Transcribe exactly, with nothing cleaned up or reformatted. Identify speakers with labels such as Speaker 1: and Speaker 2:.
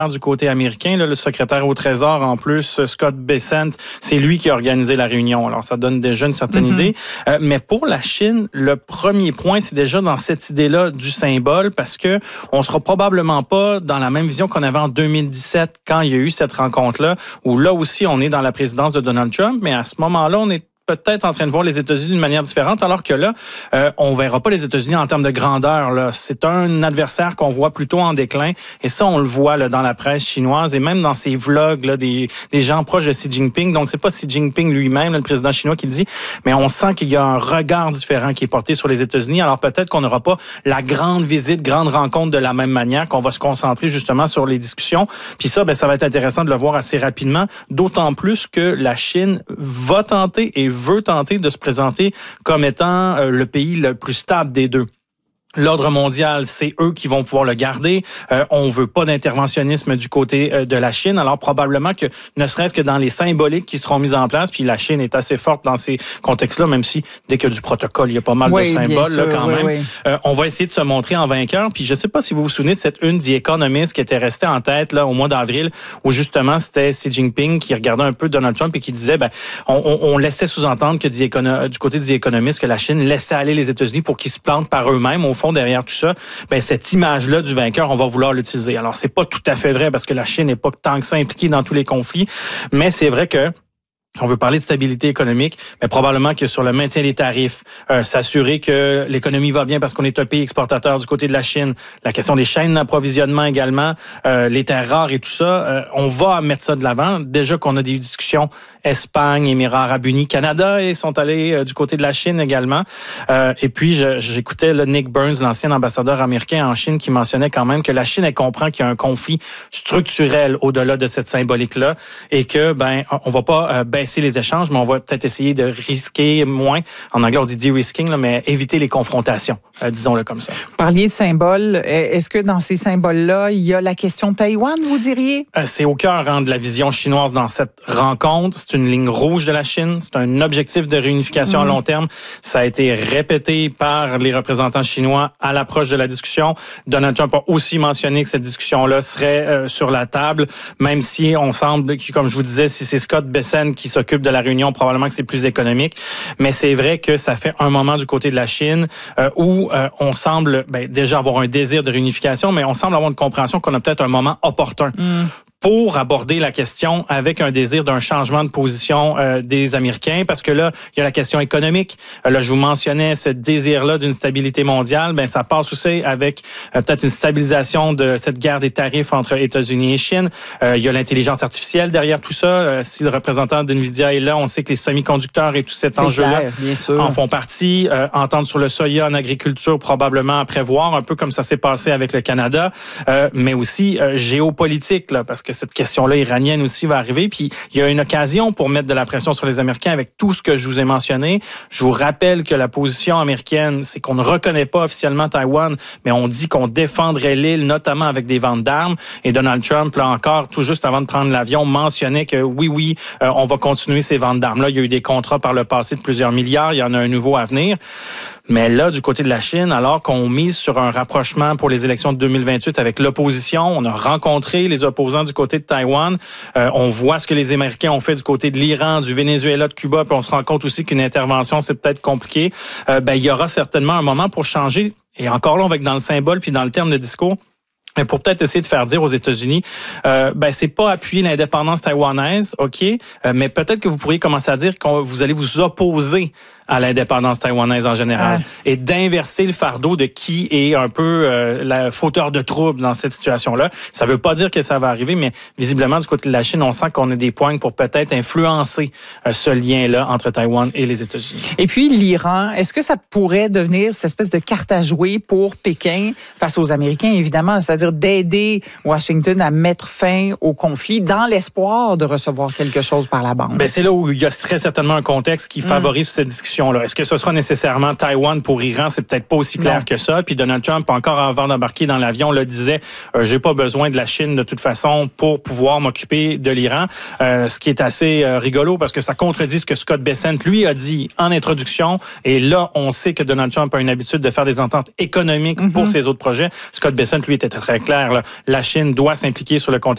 Speaker 1: du côté américain, là, le secrétaire au Trésor, en plus, Scott Bessent, c'est lui qui a organisé la réunion. Alors, ça donne déjà une certaine mm-hmm. idée. Euh, mais pour la Chine, le premier point, c'est déjà dans cette idée-là du symbole, parce que on sera probablement pas dans la même vision qu'on avait en deux mille dix-sept, quand il y a eu cette rencontre-là, où là aussi, on est dans la présidence de Donald Trump, mais à ce moment-là, on est peut-être en train de voir les États-Unis d'une manière différente, alors que là, euh, on verra pas les États-Unis en termes de grandeur. Là. C'est un adversaire qu'on voit plutôt en déclin, et ça, on le voit là, dans la presse chinoise, et même dans ces vlogs là, des, des gens proches de Xi Jinping. Donc, c'est pas Xi Jinping lui-même, là, le président chinois, qui le dit, mais on sent qu'il y a un regard différent qui est porté sur les États-Unis. Alors, peut-être qu'on n'aura pas la grande visite, grande rencontre de la même manière, qu'on va se concentrer justement sur les discussions. Puis ça, ben, ça va être intéressant de le voir assez rapidement, d'autant plus que la Chine va tenter et veut tenter de se présenter comme étant euh, le pays le plus stable des deux. L'ordre mondial, c'est eux qui vont pouvoir le garder. Euh, on veut pas d'interventionnisme du côté euh, de la Chine. Alors probablement que, ne serait-ce que dans les symboliques qui seront mises en place, puis la Chine est assez forte dans ces contextes-là, même si dès qu'il y a du protocole, il y a pas mal oui, de symboles là, quand oui, même. Oui. Euh, on va essayer de se montrer en vainqueur. Puis je sais pas si vous vous souvenez de cette une The Economist qui était restée en tête là au mois d'avril, où justement c'était Xi Jinping qui regardait un peu Donald Trump et qui disait, ben on, on, on laissait sous-entendre que The Econo- du côté de The Economist que la Chine laissait aller les États-Unis pour qu'ils se plantent par eux-mêmes. Au fond, derrière tout ça, ben cette image-là du vainqueur, on va vouloir l'utiliser. Alors, c'est pas tout à fait vrai parce que la Chine n'est pas tant que ça impliquée dans tous les conflits, mais c'est vrai que on veut parler de stabilité économique, mais probablement que sur le maintien des tarifs, euh, s'assurer que l'économie va bien parce qu'on est un pays exportateur du côté de la Chine, la question des chaînes d'approvisionnement également, euh, les terres rares et tout ça, euh, on va mettre ça de l'avant. Déjà qu'on a des discussions Espagne, Émirats arabes unis, Canada, et sont allés euh, du côté de la Chine également. Euh, et puis, je, j'écoutais là, Nick Burns, l'ancien ambassadeur américain en Chine, qui mentionnait quand même que la Chine, elle comprend qu'il y a un conflit structurel au-delà de cette symbolique-là et que, ben, on va pas euh, baisser les échanges, mais on va peut-être essayer de risquer moins. En anglais, on dit de-risking, là, mais éviter les confrontations, euh, disons-le comme ça.
Speaker 2: Vous parliez de symboles. Est-ce que dans ces symboles-là, il y a la question de Taïwan, vous diriez?
Speaker 1: Euh, c'est au cœur hein, de la vision chinoise dans cette rencontre. C'est une ligne rouge de la Chine. C'est un objectif de réunification mmh. à long terme. Ça a été répété par les représentants chinois à l'approche de la discussion. Donald Trump a aussi mentionné que cette discussion-là serait euh, sur la table, même si on semble, comme je vous disais, si c'est Scott Bessent qui s'occupe de la réunion, probablement que c'est plus économique. Mais c'est vrai que ça fait un moment du côté de la Chine euh, où euh, on semble ben, déjà avoir un désir de réunification, mais on semble avoir une compréhension qu'on a peut-être un moment opportun. Mmh. pour aborder la question avec un désir d'un changement de position euh, des Américains, parce que là, il y a la question économique. Euh, là, je vous mentionnais ce désir-là d'une stabilité mondiale. Ben, ça passe aussi avec euh, peut-être une stabilisation de cette guerre des tarifs entre États-Unis et Chine. Euh, il y a l'intelligence artificielle derrière tout ça. Euh, si le représentant d'NVIDIA est là, on sait que les semi-conducteurs et tout cet C'est enjeu-là clair, en font partie. Euh, entendre sur le soya en agriculture, probablement à prévoir, un peu comme ça s'est passé avec le Canada, euh, mais aussi euh, géopolitique, là, parce que cette question-là iranienne aussi va arriver. Puis il y a une occasion pour mettre de la pression sur les Américains avec tout ce que je vous ai mentionné. Je vous rappelle que la position américaine, c'est qu'on ne reconnaît pas officiellement Taïwan, mais on dit qu'on défendrait l'île, notamment avec des ventes d'armes. Et Donald Trump, là encore, tout juste avant de prendre l'avion, mentionnait que oui, oui, euh, on va continuer ces ventes d'armes-là. Il y a eu des contrats par le passé de plusieurs milliards. Il y en a un nouveau à venir. Mais là, du côté de la Chine, alors qu'on mise sur un rapprochement pour les élections de deux mille vingt-huit avec l'opposition, on a rencontré les opposants du côté de Taïwan, euh, on voit ce que les Américains ont fait du côté de l'Iran, du Venezuela, de Cuba, puis on se rend compte aussi qu'une intervention, c'est peut-être compliqué. Euh, ben, il y aura certainement un moment pour changer. Et encore là, on va être dans le symbole puis dans le terme de discours. Mais pour peut-être essayer de faire dire aux États-Unis, euh, ben c'est pas appuyer l'indépendance taïwanaise, ok, euh, mais peut-être que vous pourriez commencer à dire que vous allez vous opposer à l'indépendance taïwanaise en général, ouais. et d'inverser le fardeau de qui est un peu euh, la fauteur de trouble dans cette situation-là. Ça veut pas dire que ça va arriver, mais visiblement, du côté de la Chine, on sent qu'on a des points pour peut-être influencer euh, ce lien-là entre Taïwan et les États-Unis.
Speaker 2: Et puis, l'Iran, est-ce que ça pourrait devenir cette espèce de carte à jouer pour Pékin face aux Américains, évidemment, c'est-à-dire d'aider Washington à mettre fin au conflit dans l'espoir de recevoir quelque chose par la bande?
Speaker 1: Ben, c'est là où il y a très certainement un contexte qui favorise mmh. cette discussion. Là. Est-ce que ce sera nécessairement Taïwan pour Iran? C'est peut-être pas aussi clair non. que ça. Puis Donald Trump, encore avant d'embarquer dans l'avion, là, disait euh, j'ai pas besoin de la Chine de toute façon pour pouvoir m'occuper de l'Iran. Euh, ce qui est assez euh, rigolo parce que ça contredit ce que Scott Bessent, lui, a dit en introduction. Et là, on sait que Donald Trump a une habitude de faire des ententes économiques mm-hmm. pour ses autres projets. Scott Bessent, lui, était très, très clair. Là. La Chine doit s'impliquer sur le contexte